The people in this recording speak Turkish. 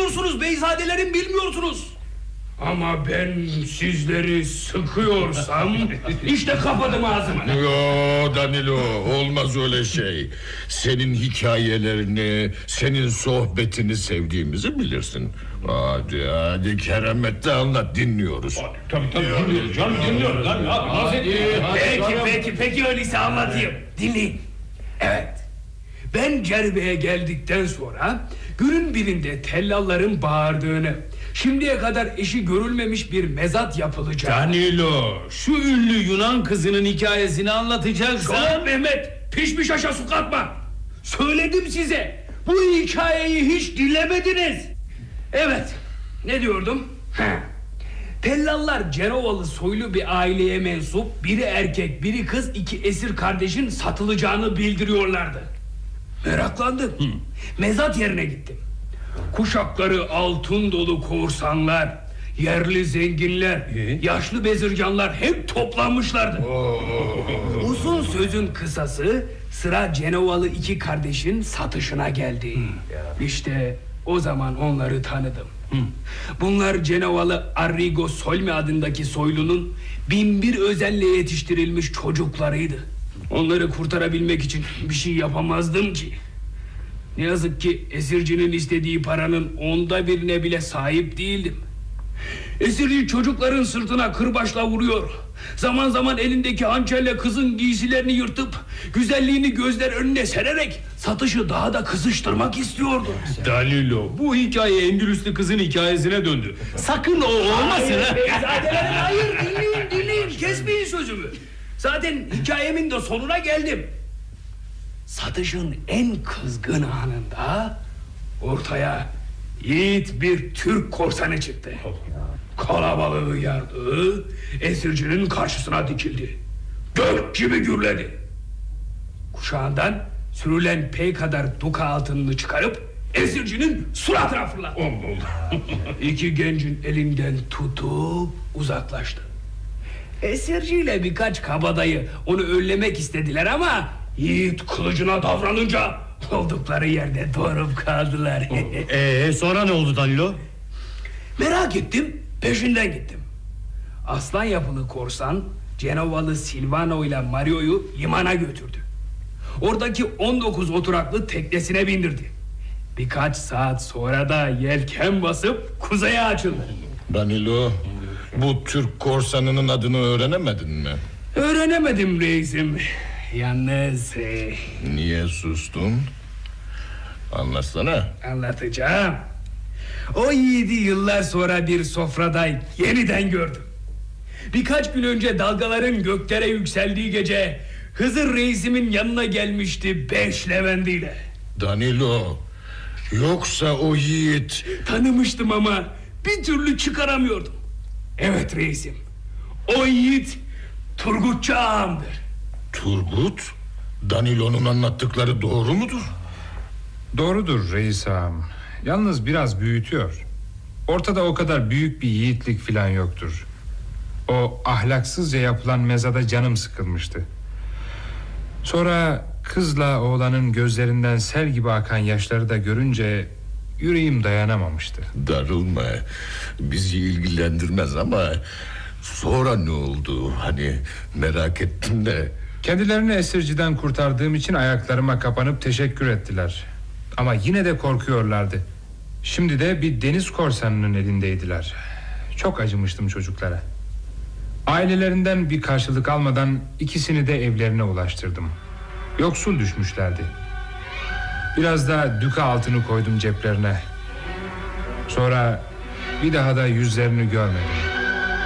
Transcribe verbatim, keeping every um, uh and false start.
bilmiyorsunuz beyzadelerim, bilmiyorsunuz. Ama ben sizleri sıkıyorsam işte kapadım ağzımı. Yo Danilo, olmaz öyle şey. Senin hikayelerini, senin sohbetini sevdiğimizi bilirsin. Hadi hadi keramette anlat, dinliyoruz. Tabii tabii dinliyoruz canım, dinliyoruz. Hadi, hadi, hadi. Peki peki peki öyleyse anlatayım. Dinleyin. Evet. Ben Cerbe'ye geldikten sonra günün birinde tellalların bağırdığını, şimdiye kadar eşi görülmemiş bir mezat yapılacak. Danilo, şu ünlü Yunan kızının hikayesini anlatacaksan... Şolat Mehmet, pişmiş aşa su katma. Söyledim size, bu hikayeyi hiç dinlemediniz. Evet, ne diyordum? Heh. Tellallar Cenovalı soylu bir aileye mensup, biri erkek biri kız iki esir kardeşin satılacağını bildiriyorlardı. Meraklandım. Hı. Mezat yerine gittim. Kuşakları altın dolu korsanlar, yerli zenginler, ee? yaşlı bezirganlar hep toplanmışlardı. Uzun sözün kısası, sıra Cenovalı iki kardeşin satışına geldi. Hı. İşte o zaman onları tanıdım. Hı. Bunlar Cenovalı Arrigo Solmi adındaki soylunun bin bir özenle yetiştirilmiş çocuklarıydı. Onları kurtarabilmek için bir şey yapamazdım ki. Ne yazık ki esircinin istediği paranın onda birine bile sahip değildim. Esirci çocukların sırtına kırbaçla vuruyor, zaman zaman elindeki hançerle kızın giysilerini yırtıp güzelliğini gözler önüne sererek satışı daha da kızıştırmak istiyordu. Danilo, bu hikaye Endülüslü kızın hikayesine döndü. Sakın o olmasın. Hayır beyzadelerim, hayır, dinleyin dinleyin, kesmeyin sözümü. Zaten hikayemin de sonuna geldim. Satışın en kızgın anında ortaya yiğit bir Türk korsanı çıktı. Kalabalığı yardı, esircinin karşısına dikildi. Gök gibi gürledi. Kuşağından sürülen pey kadar duka altınını çıkarıp esircinin suratına fırlattı. İki gencin elinden tutup uzaklaştı. Esirciyle birkaç kabadayı onu önlemek istediler ama yiğit kılıcına davranınca oldukları yerde doğrup kaldılar. Eee sonra ne oldu Danilo? Merak ettim, peşinden gittim. Aslan yapılı korsan Cenovalı Silvano ile Mario'yu limana götürdü. Oradaki on dokuz oturaklı teknesine bindirdi. Birkaç saat sonra da yelken basıp kuzeye açıldı. Danilo, bu Türk korsanının adını öğrenemedin mi? Öğrenemedim reisim. Yalnız... E... Niye sustun? Anlatsana. Anlatacağım. O yiğidi yıllar sonra bir sofrada yeniden gördüm. Birkaç gün önce dalgaların göklere yükseldiği gece Hızır reisimin yanına gelmişti beş levendiyle. Danilo, yoksa o yiğit... Tanımıştım ama bir türlü çıkaramıyordum. Evet reisim, o yiğit Turgutçu ağamdır. Turgut? Danilo'nun anlattıkları doğru mudur? Doğrudur reis ağam. Yalnız biraz büyütüyor. Ortada o kadar büyük bir yiğitlik filan yoktur. O ahlaksızca yapılan mezada canım sıkılmıştı. Sonra kızla oğlanın gözlerinden sel gibi akan yaşları da görünce yüreğim dayanamamıştı. Darılma, bizi ilgilendirmez ama sonra ne oldu? Hani merak ettim de. Kendilerini esirciden kurtardığım için ayaklarıma kapanıp teşekkür ettiler. Ama yine de korkuyorlardı. Şimdi de bir deniz korsanının elindeydiler. Çok acımıştım çocuklara. Ailelerinden bir karşılık almadan ikisini de evlerine ulaştırdım. Yoksul düşmüşlerdi. Biraz da düka altını koydum ceplerine. Sonra bir daha da yüzlerini görmedim.